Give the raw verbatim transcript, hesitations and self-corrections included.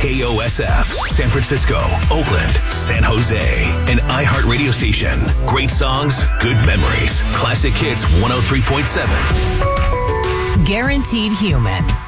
K O S F, San Francisco, Oakland, San Jose, an iHeart radio station. Great songs, good memories. Classic Hits one oh three point seven. Guaranteed Human.